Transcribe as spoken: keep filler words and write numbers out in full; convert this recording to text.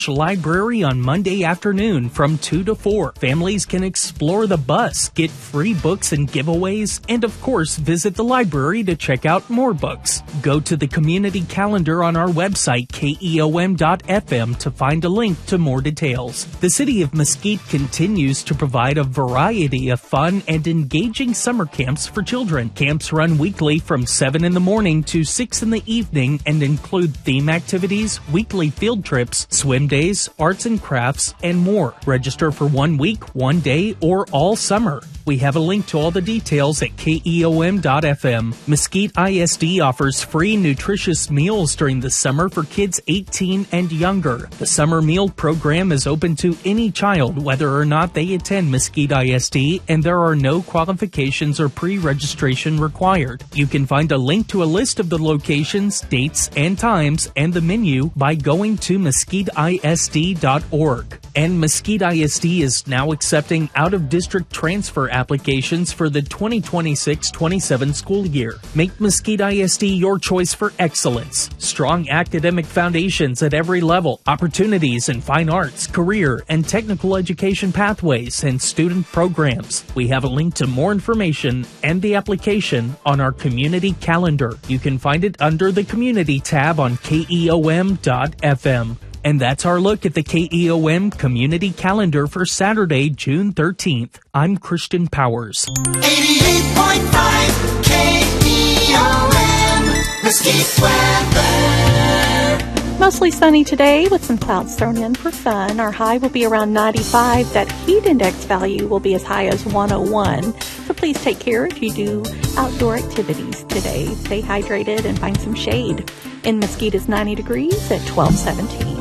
Library on Monday afternoon from two to four. Families can explore the bus, get free books and giveaways, and of course visit the library to check out more books. Go to the community calendar on our website K E O M dot F M to find a link to more details. The City of Mesquite continues to provide a variety of fun and engaging summer camps for children. Camps run weekly from seven in the morning to six in the evening and include theme activities, weekly field trips, swim days, arts and crafts, and more. Register for one week, one day, or all summer. We have a link to all the details at K E O M dot F M. Mesquite I S D offers free nutritious meals during the summer for kids eighteen and younger. The summer meal program is open to any child, whether or not they attend Mesquite I S D, and there are no qualifications or pre-registration required. You can find a link to a list of the locations, dates, and times, and the menu by going to mesquite I S D dot org. And Mesquite I S D is now accepting out-of-district transfer applications for the twenty twenty-six twenty-seven school year. Make Mesquite I S D your choice for excellence. Strong academic foundations at every level, opportunities in fine arts, career, and technical education pathways, and student programs. We have a link to more information and the application on our community calendar. You can find it under the Community tab on K E O M dot F M. And that's our look at the K E O M Community Calendar for Saturday, June thirteenth. I'm Christian Powers. eighty-eight point five K E O M, Mesquite weather. Mostly sunny today with some clouds thrown in for fun. Our high will be around ninety-five. That heat index value will be as high as one oh one. So please take care if you do outdoor activities today. Stay hydrated and find some shade. In Mesquite is ninety degrees at twelve seventeen.